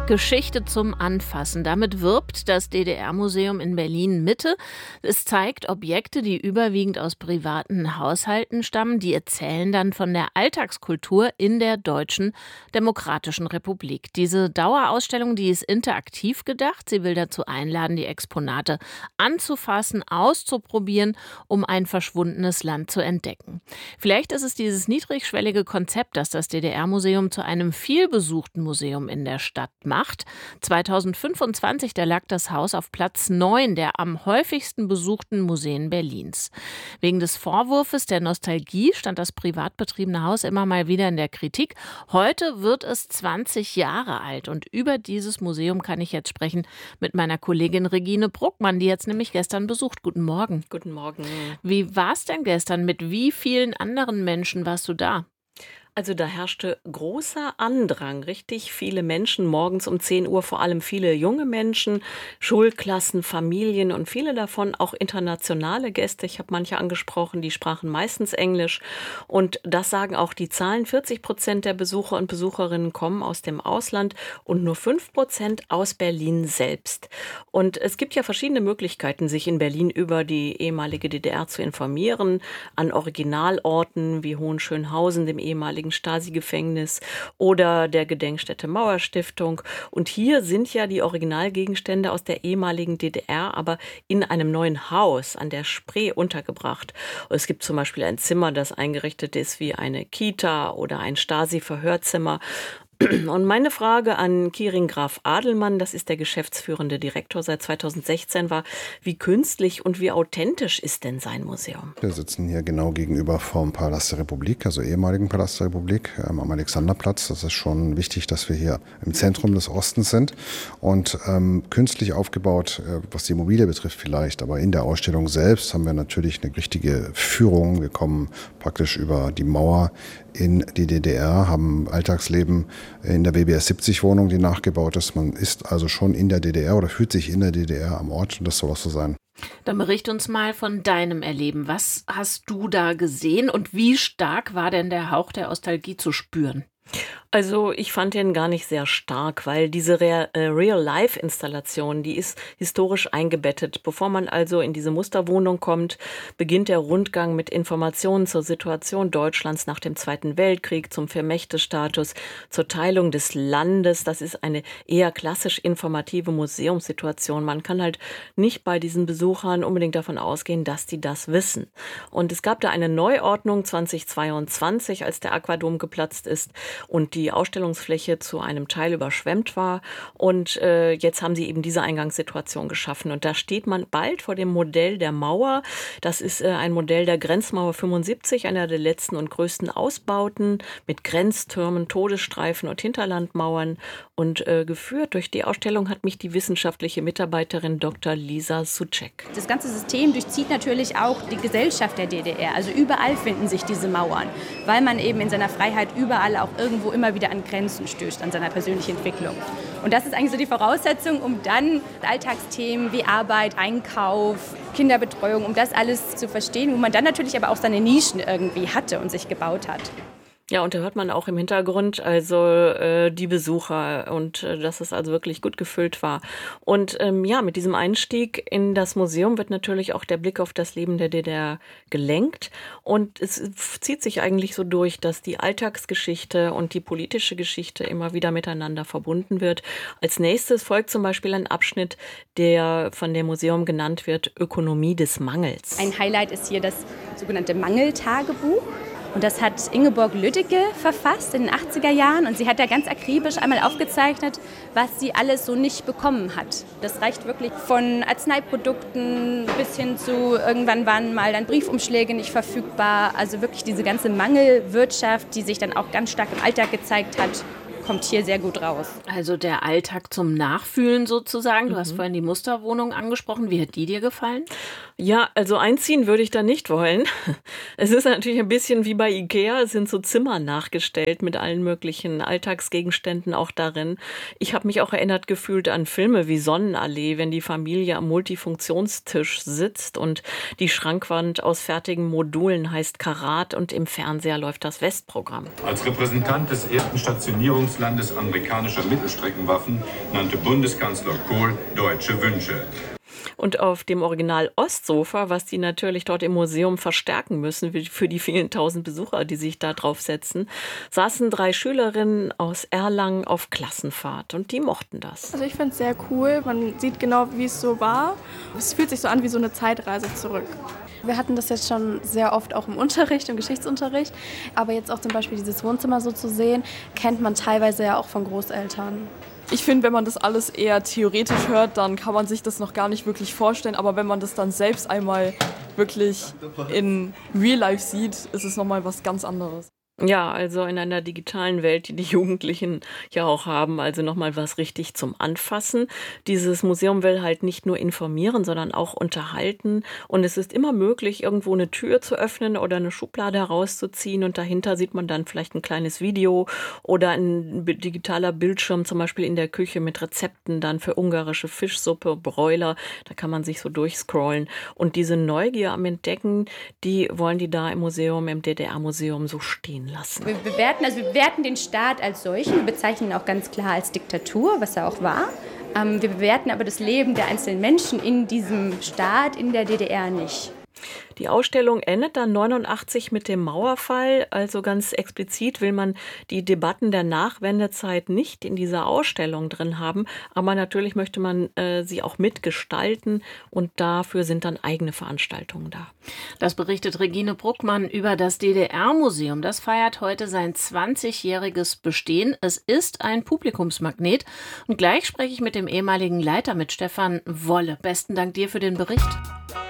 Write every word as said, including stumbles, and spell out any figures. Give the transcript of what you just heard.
Geschichte zum Anfassen. Damit wirbt das D D R-Museum in Berlin-Mitte. Es zeigt Objekte, die überwiegend aus privaten Haushalten stammen. Die erzählen dann von der Alltagskultur in der Deutschen Demokratischen Republik. Diese Dauerausstellung, die ist interaktiv gedacht. Sie will dazu einladen, die Exponate anzufassen, auszuprobieren, um ein verschwundenes Land zu entdecken. Vielleicht ist es dieses niedrigschwellige Konzept, das das D D R-Museum zu einem vielbesuchten Museum in der Stadt macht. zweitausendfünfundzwanzig, da lag das Haus auf Platz neun der am häufigsten besuchten Museen Berlins. Wegen des Vorwurfs der Nostalgie stand das privat betriebene Haus immer mal wieder in der Kritik. Heute wird es zwanzig Jahre alt und über dieses Museum kann ich jetzt sprechen mit meiner Kollegin Regine Bruckmann, die jetzt nämlich gestern besucht. Guten Morgen. Guten Morgen. Wie war es denn gestern? Mit wie vielen anderen Menschen warst du da? Also da herrschte großer Andrang, richtig viele Menschen, morgens um zehn Uhr vor allem viele junge Menschen, Schulklassen, Familien und viele davon auch internationale Gäste. Ich habe manche angesprochen, die sprachen meistens Englisch und das sagen auch die Zahlen. vierzig Prozent der Besucher und Besucherinnen kommen aus dem Ausland und nur fünf Prozent aus Berlin selbst. Und es gibt ja verschiedene Möglichkeiten, sich in Berlin über die ehemalige D D R zu informieren, an Originalorten wie Hohenschönhausen, dem ehemaligen Stasi-Gefängnis oder der Gedenkstätte Mauerstiftung. Und hier sind ja die Originalgegenstände aus der ehemaligen D D R, aber in einem neuen Haus an der Spree untergebracht. Und es gibt zum Beispiel ein Zimmer, das eingerichtet ist wie eine Kita oder ein Stasi-Verhörzimmer. Und meine Frage an Quirin Graf Adelmann, das ist der geschäftsführende Direktor seit zweitausendsechzehn, war, wie künstlich und wie authentisch ist denn sein Museum? Wir sitzen hier genau gegenüber vom Palast der Republik, also ehemaligen Palast der Republik, ähm, am Alexanderplatz. Das ist schon wichtig, dass wir hier im Zentrum des Ostens sind. Und ähm, künstlich aufgebaut, äh, was die Immobilie betrifft vielleicht, aber in der Ausstellung selbst haben wir natürlich eine richtige Führung. Wir kommen praktisch über die Mauer in die D D R, haben Alltagsleben in der W B S siebzig Wohnung, die nachgebaut ist. Man ist also schon in der D D R oder fühlt sich in der D D R am Ort und das soll auch so sein. Dann bericht uns mal von deinem Erleben. Was hast du da gesehen und wie stark war denn der Hauch der Nostalgie zu spüren? Also ich fand den gar nicht sehr stark, weil diese Re- äh, Real-Life-Installation, die ist historisch eingebettet. Bevor man also in diese Musterwohnung kommt, beginnt der Rundgang mit Informationen zur Situation Deutschlands nach dem Zweiten Weltkrieg, zum Vermächtestatus, zur Teilung des Landes. Das ist eine eher klassisch informative Museumssituation. Man kann halt nicht bei diesen Besuchern unbedingt davon ausgehen, dass die das wissen. Und es gab da eine Neuordnung zweitausendzweiundzwanzig, als der Aquadom geplatzt ist und die Ausstellungsfläche zu einem Teil überschwemmt war. Und äh, jetzt haben sie eben diese Eingangssituation geschaffen. Und da steht man bald vor dem Modell der Mauer. Das ist äh, ein Modell der Grenzmauer fünfundsiebzig, einer der letzten und größten Ausbauten mit Grenztürmen, Todesstreifen und Hinterlandmauern. Und äh, geführt durch die Ausstellung hat mich die wissenschaftliche Mitarbeiterin Doktor Lisa Suchek. Das ganze System durchzieht natürlich auch die Gesellschaft der D D R. Also überall finden sich diese Mauern, weil man eben in seiner Freiheit überall auch irgendwo immer wieder an Grenzen stößt, an seiner persönlichen Entwicklung. Und das ist eigentlich so die Voraussetzung, um dann Alltagsthemen wie Arbeit, Einkauf, Kinderbetreuung, um das alles zu verstehen, wo man dann natürlich aber auch seine Nischen irgendwie hatte und sich gebaut hat. Ja, und da hört man auch im Hintergrund also äh, die Besucher und äh, dass es also wirklich gut gefüllt war. Und ähm, ja, mit diesem Einstieg in das Museum wird natürlich auch der Blick auf das Leben der D D R gelenkt. Und es zieht sich eigentlich so durch, dass die Alltagsgeschichte und die politische Geschichte immer wieder miteinander verbunden wird. Als nächstes folgt zum Beispiel ein Abschnitt, der von dem Museum genannt wird, Ökonomie des Mangels. Ein Highlight ist hier das sogenannte Mangeltagebuch. Und das hat Ingeborg Lüdecke verfasst in den achtziger Jahren. Und sie hat da ganz akribisch einmal aufgezeichnet, was sie alles so nicht bekommen hat. Das reicht wirklich von Arzneiprodukten bis hin zu irgendwann waren mal dann Briefumschläge nicht verfügbar. Also wirklich diese ganze Mangelwirtschaft, die sich dann auch ganz stark im Alltag gezeigt hat, kommt hier sehr gut raus. Also der Alltag zum Nachfühlen sozusagen. Du mhm. hast vorhin die Musterwohnung angesprochen. Wie hat die dir gefallen? Ja, also einziehen würde ich da nicht wollen. Es ist natürlich ein bisschen wie bei IKEA, es sind so Zimmer nachgestellt mit allen möglichen Alltagsgegenständen auch darin. Ich habe mich auch erinnert gefühlt an Filme wie Sonnenallee, wenn die Familie am Multifunktionstisch sitzt und die Schrankwand aus fertigen Modulen heißt Karat und im Fernseher läuft das Westprogramm. Als Repräsentant des ersten Stationierungslandes amerikanischer Mittelstreckenwaffen nannte Bundeskanzler Kohl deutsche Wünsche. Und auf dem Original Ostsofa, was die natürlich dort im Museum verstärken müssen für die vielen tausend Besucher, die sich da drauf setzen, saßen drei Schülerinnen aus Erlangen auf Klassenfahrt und die mochten das. Also ich finde es sehr cool, man sieht genau, wie es so war. Es fühlt sich so an wie so eine Zeitreise zurück. Wir hatten das jetzt schon sehr oft auch im Unterricht, im Geschichtsunterricht, aber jetzt auch zum Beispiel dieses Wohnzimmer so zu sehen, kennt man teilweise ja auch von Großeltern. Ich finde, wenn man das alles eher theoretisch hört, dann kann man sich das noch gar nicht wirklich vorstellen. Aber wenn man das dann selbst einmal wirklich in Real Life sieht, ist es nochmal was ganz anderes. Ja, also in einer digitalen Welt, die die Jugendlichen ja auch haben, also nochmal was richtig zum Anfassen. Dieses Museum will halt nicht nur informieren, sondern auch unterhalten. Und es ist immer möglich, irgendwo eine Tür zu öffnen oder eine Schublade herauszuziehen. Und dahinter sieht man dann vielleicht ein kleines Video oder ein digitaler Bildschirm, zum Beispiel in der Küche mit Rezepten dann für ungarische Fischsuppe, Bräuler. Da kann man sich so durchscrollen. Und diese Neugier am Entdecken, die wollen die da im Museum, im D D R-Museum so stehen lassen. Wir bewerten, also wir bewerten den Staat als solchen, wir bezeichnen ihn auch ganz klar als Diktatur, was er auch war. Ähm, wir bewerten aber das Leben der einzelnen Menschen in diesem Staat, in der D D R nicht. Die Ausstellung endet dann neunundachtzig mit dem Mauerfall. Also ganz explizit will man die Debatten der Nachwendezeit nicht in dieser Ausstellung drin haben. Aber natürlich möchte man äh, sie auch mitgestalten und dafür sind dann eigene Veranstaltungen da. Das berichtet Regine Bruckmann über das D D R-Museum. Das feiert heute sein zwanzigjähriges Bestehen. Es ist ein Publikumsmagnet. Und gleich spreche ich mit dem ehemaligen Leiter, mit Stefan Wolle. Besten Dank dir für den Bericht.